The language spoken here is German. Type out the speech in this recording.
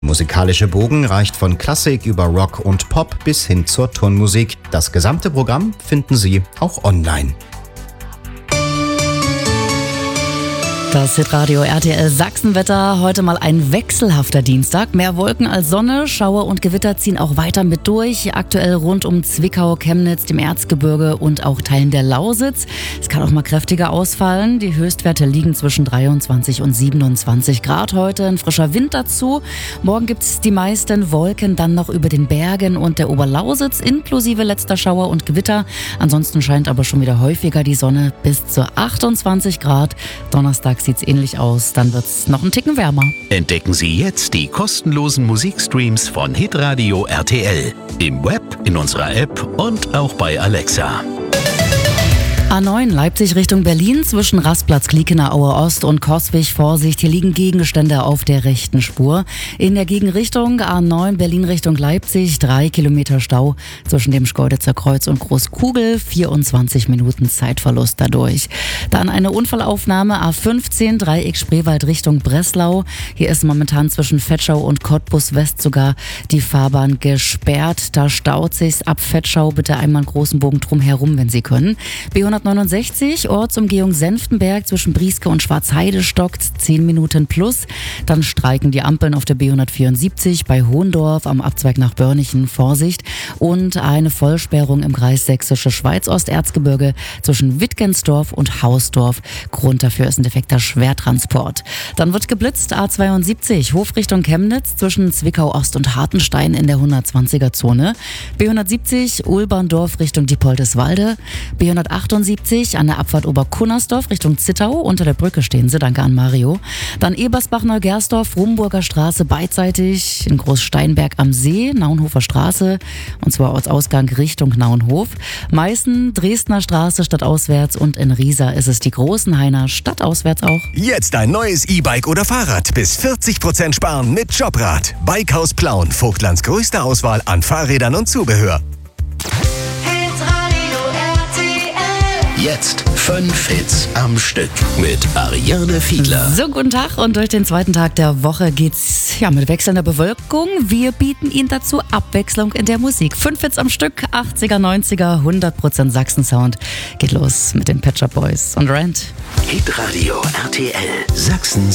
Musikalische Bogen reicht von Klassik über Rock und Pop bis hin zur Turnmusik. Das gesamte Programm finden Sie auch online. Das Hitradio RTL Sachsenwetter, heute mal ein wechselhafter Dienstag. Mehr Wolken als Sonne, Schauer und Gewitter ziehen auch weiter mit durch. Aktuell rund um Zwickau, Chemnitz, dem Erzgebirge und auch Teilen der Lausitz. Es kann auch mal kräftiger ausfallen. Die Höchstwerte liegen zwischen 23 und 27 Grad heute. Ein frischer Wind dazu. Morgen gibt es die meisten Wolken dann noch über den Bergen und der Oberlausitz, inklusive letzter Schauer und Gewitter. Ansonsten scheint aber schon wieder häufiger die Sonne bis zu 28 Grad. Donnerstag sieht's ähnlich aus, dann wird's noch einen Ticken wärmer. Entdecken Sie jetzt die kostenlosen Musikstreams von Hitradio RTL. Im Web, in unserer App und auch bei Alexa. A9 Leipzig Richtung Berlin zwischen Rastplatz Kliekener Aue Ost und Coswig. Vorsicht, hier liegen Gegenstände auf der rechten Spur. In der Gegenrichtung A9 Berlin Richtung Leipzig 3 Kilometer Stau zwischen dem Schkeuditzer Kreuz und Großkugel. 24 Minuten Zeitverlust dadurch. Dann eine Unfallaufnahme A15 Dreieck Spreewald Richtung Breslau. Hier ist momentan zwischen Vetschau und Cottbus West sogar die Fahrbahn gesperrt. Da staut sich's ab Vetschau. Bitte einmal einen großen Bogen drum herum, wenn Sie können. B169, Ortsumgehung Senftenberg zwischen Brieske und Schwarzheide stockt 10 Minuten plus. Dann streiken die Ampeln auf der B174 bei Hohendorf am Abzweig nach Börnichen. Vorsicht. Und eine Vollsperrung im Kreis Sächsische Schweiz Osterzgebirge zwischen Wittgensdorf und Hausdorf. Grund dafür ist ein defekter Schwertransport. Dann wird geblitzt A72 Hof Richtung Chemnitz zwischen Zwickau Ost und Hartenstein in der 120er Zone. B170 Ulberndorf Richtung Diepoldeswalde. B178 an der Abfahrt Oberkunnersdorf Richtung Zittau. Unter der Brücke stehen sie, danke an Mario. Dann Ebersbach-Neugersdorf, Rumburger Straße beidseitig in Großsteinberg am See, Naunhofer Straße, und zwar Ortsausgang Richtung Naunhof. Meißen, Dresdner Straße stadtauswärts und in Riesa ist es die Großenhainer stadtauswärts auch. Jetzt ein neues E-Bike oder Fahrrad. Bis 40% sparen mit Jobrad. Bikehaus Plauen, Vogtlands größte Auswahl an Fahrrädern und Zubehör. Jetzt 5 Hits am Stück mit Ariane Fiedler. So, guten Tag, und durch den zweiten Tag der Woche geht's mit wechselnder Bewölkung. Wir bieten Ihnen dazu Abwechslung in der Musik. 5 Hits am Stück, 80er, 90er, 100% Sachsen-Sound. Geht los mit den Pet Shop Boys und Rent. Hitradio RTL Sachsen.